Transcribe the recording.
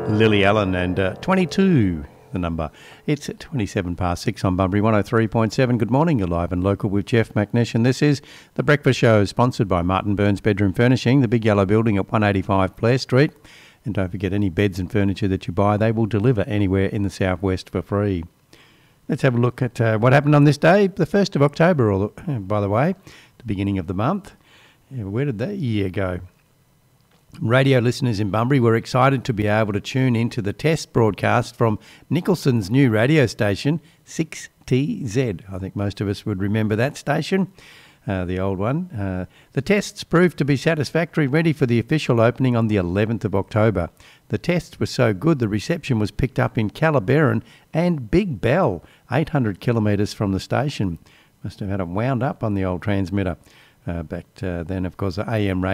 Lily Allen and 22, the number. It's at 27 past 6 on Bunbury 103.7. Good morning, you're live and local with Jeff McNish, and this is The Breakfast Show, sponsored by Martin Burns Bedroom Furnishing, the big yellow building at 185 Blair Street. And don't forget, any beds and furniture that you buy, they will deliver anywhere in the southwest for free. Let's have a look at what happened on this day, the 1st of October, by the way, the beginning of the month. Where did that year go? Radio listeners in Bunbury were excited to be able to tune into the test broadcast from Nicholson's new radio station, 6TZ. I think most of us would remember that station, the old one. The tests proved to be satisfactory, ready for the official opening on the 11th of October. The tests were so good the reception was picked up in Calaberan and Big Bell, 800 kilometres from the station. Must have had it wound up on the old transmitter. Back then, of course, AM radio